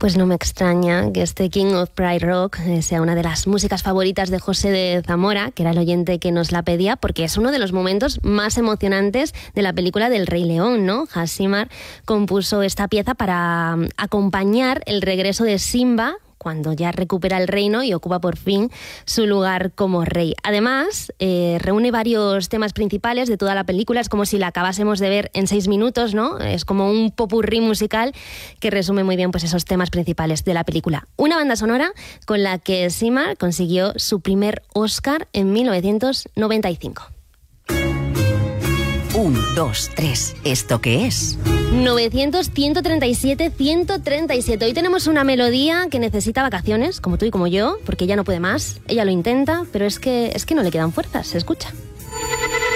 Pues no me extraña que este King of Pride Rock sea una de las músicas favoritas de José de Zamora, que era el oyente que nos la pedía, porque es uno de los momentos más emocionantes de la película del Rey León, ¿no? Hans Zimmer compuso esta pieza para acompañar el regreso de Simba, cuando ya recupera el reino y ocupa por fin su lugar como rey. Además, reúne varios temas principales de toda la película. Es como si la acabásemos de ver en 6 minutos, ¿no? Es como un popurrí musical que resume muy bien pues, esos temas principales de la película. Una banda sonora con la que Zimmer consiguió su primer Oscar en 1995. 1, 2, 3. ¿Esto qué es? 900, 137, 137. Hoy tenemos una melodía que necesita vacaciones, como tú y como yo, porque ella no puede más. Ella lo intenta, pero es que no le quedan fuerzas. Se escucha.